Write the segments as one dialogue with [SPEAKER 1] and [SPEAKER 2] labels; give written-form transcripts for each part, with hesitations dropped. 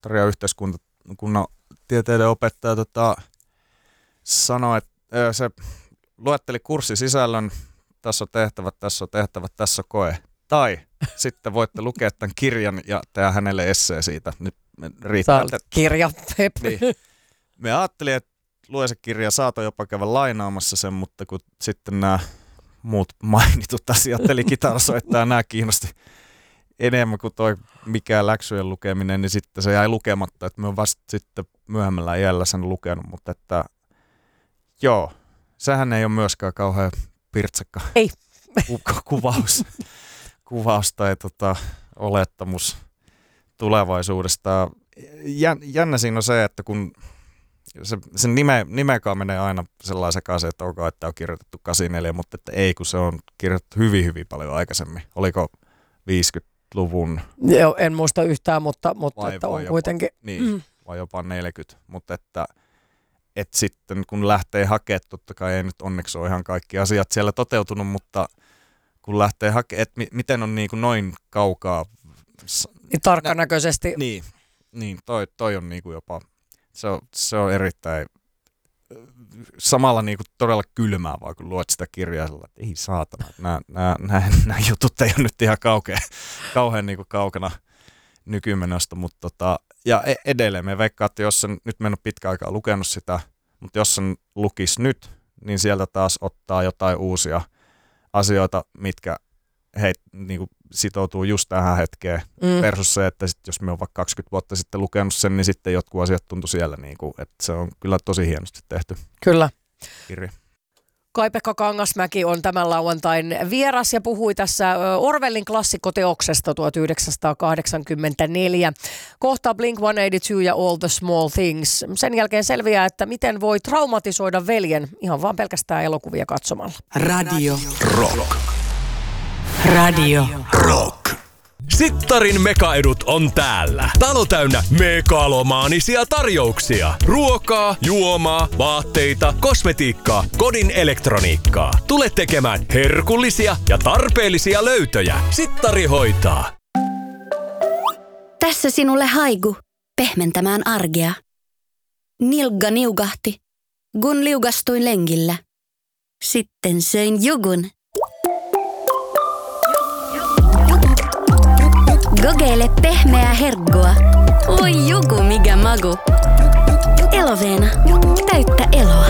[SPEAKER 1] kulttuuri- ja yhteiskunnan tieteiden opettaja sanoi, että se luetteli kurssisisällön, tässä on tehtävät, tässä on koe. Tai sitten voitte lukea tämän kirjan ja tehdä hänelle essee siitä. Nyt riittää.
[SPEAKER 2] Kirja.
[SPEAKER 1] Niin. Me ajattelin, että lue se kirja, saatoin jopa käydä lainaamassa sen, mutta kun sitten nämä muut mainitut asiat, eli kitarasoittaja, nämä kiinnosti enemmän kuin toi mikään läksyjen lukeminen, niin sitten se jäi lukematta, että mä oon vasta sitten myöhemmällä iällä sen lukenut, mutta että joo, sehän ei ole myöskään kauhean pirtsakka kuvaus tai olettamus tulevaisuudesta. Jännä siinä on se, että kun sen nimekaan menee aina sellaisen sekaisin, että onko, että on kirjoitettu 84, mutta että ei, kun se on kirjoitettu hyvin, hyvin paljon aikaisemmin. Oliko 50-luvun?
[SPEAKER 2] Joo, en muista yhtään, mutta että on
[SPEAKER 1] jopa,
[SPEAKER 2] kuitenkin.
[SPEAKER 1] Niin, vai jopa 40, mutta että sitten kun lähtee hakemaan, totta kai ei nyt onneksi ole ihan kaikki asiat siellä toteutunut, mutta kun lähtee hakemaan, että miten on niin kuin noin kaukaa.
[SPEAKER 2] Niin tarkkanäköisesti.
[SPEAKER 1] Niin toi on niin kuin jopa, se on erittäin, samalla niin kuin todella kylmää vaan, kun luot sitä kirjaa, että ei saatana, nämä jutut ei ole nyt ihan kauhean niin kuin kaukana nykymenosta, mutta ja edelleen me veikkaan, että jos sen, nyt mä en ole pitkä aikaa lukenut sitä, mutta jos sen lukisi nyt, niin sieltä taas ottaa jotain uusia asioita, mitkä niin sitoutuu just tähän hetkeen versus se, että sit, jos me on vaikka 20 vuotta sitten lukenut sen, niin sitten jotkut asiat tuntui siellä, niin kuin, että se on kyllä tosi hienosti tehty
[SPEAKER 2] Kyllä.
[SPEAKER 1] kirja.
[SPEAKER 2] Kai-Pekka Kangasmäki on tämän lauantain vieras ja puhui tässä Orwellin klassikkoteoksesta 1984. Kohta Blink-182 ja All the Small Things. Sen jälkeen selviää, että miten voi traumatisoida veljen ihan vaan pelkästään elokuvia katsomalla.
[SPEAKER 3] Radio Rock. Radio Rock.
[SPEAKER 4] Sittarin mekaedut on täällä. Talo täynnä megalomaanisia tarjouksia. Ruokaa, juomaa, vaatteita, kosmetiikkaa, kodin elektroniikkaa. Tule tekemään herkullisia ja tarpeellisia löytöjä. Sittari hoitaa.
[SPEAKER 5] Tässä sinulle haiku, pehmentämään arkea. Nilgga niugahti, kun liugastuin lenkillä. Sitten söin jugun. Gogeile pehmeää herkkua. Voi juku mikä magu. Eloveena. Täyttä eloa.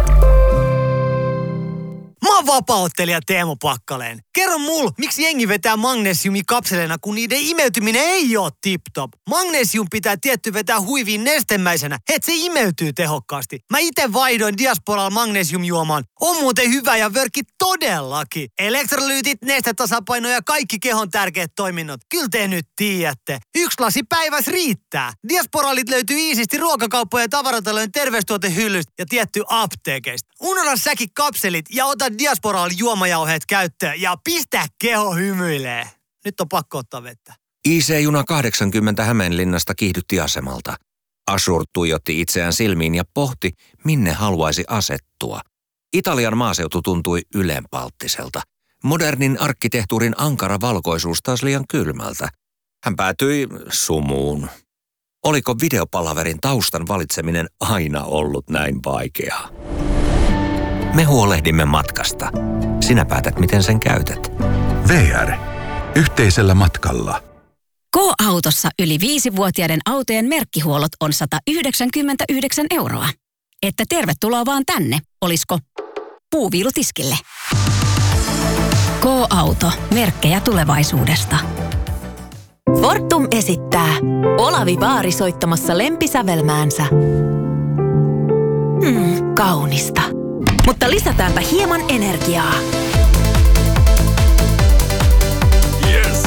[SPEAKER 6] Mä oon vapaa-ottelija Teemu Pakkaleen. Kerro mulle, miksi jengi vetää magnesiumikapseleina, kun niiden imeytyminen ei oo tip-top. Magnesium pitää tietty vetää huiviin nestemäisenä, et se imeytyy tehokkaasti. Mä ite vaihdoin Diasporalla magnesiumjuomaan. On muuten hyvä ja vörkki todellakin. Elektrolyytit, nestetasapaino ja kaikki kehon tärkeät toiminnot. Kyllä te nyt tiedätte. 1 lasi päivässä riittää. Diasporalit löytyy iisisti ruokakauppojen ja tavaratalojen terveystuotehyllystä ja tietty apteekeista. Unohda säkin kapselit ja ota Diasporal juomajauheet käyttöön ja pistä keho hymyilee. Nyt on pakko ottaa vettä.
[SPEAKER 3] IC-juna 80 Hämeenlinnasta kiihdytti asemalta. Ashur tuijotti itseään silmiin ja pohti, minne haluaisi asettua. Italian maaseutu tuntui ylenpalttiselta. Modernin arkkitehtuurin ankara valkoisuus taas liian kylmältä. Hän päätyi sumuun. Oliko videopalaverin taustan valitseminen aina ollut näin vaikeaa? Me huolehdimme matkasta. Sinä päätät, miten sen käytät.
[SPEAKER 7] VR. Yhteisellä matkalla.
[SPEAKER 8] K-autossa yli 5-vuotiaiden autojen merkkihuollot on 199 €. Että tervetuloa vaan tänne, olisko puuviilutiskille. K-auto. Merkkejä tulevaisuudesta.
[SPEAKER 9] Fortum esittää Olavi Baari soittamassa lempisävelmäänsä. Kaunista. Mutta lisätäänpä hieman energiaa.
[SPEAKER 4] Yes!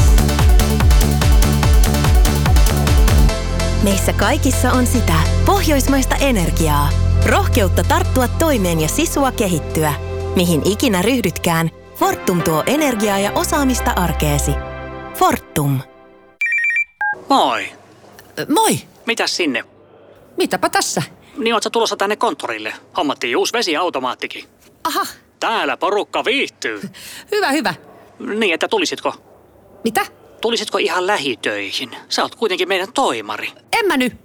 [SPEAKER 9] Meissä kaikissa on sitä pohjoismaista energiaa. Rohkeutta tarttua toimeen ja sisua kehittyä. Mihin ikinä ryhdytkään, Fortum tuo energiaa ja osaamista arkeesi. Fortum.
[SPEAKER 10] Moi.
[SPEAKER 11] Moi.
[SPEAKER 10] Mitäs sinne?
[SPEAKER 11] Mitäpä tässä?
[SPEAKER 10] Niin oot sä tulossa tänne konttorille? Hommattiin uusi vesiautomaattikin.
[SPEAKER 11] Aha.
[SPEAKER 10] Täällä porukka viihtyy.
[SPEAKER 11] Hyvä.
[SPEAKER 10] Niin, että tulisitko?
[SPEAKER 11] Mitä?
[SPEAKER 10] Tulisitko ihan lähitöihin? Sä oot kuitenkin meidän toimari.
[SPEAKER 11] En mä nyt.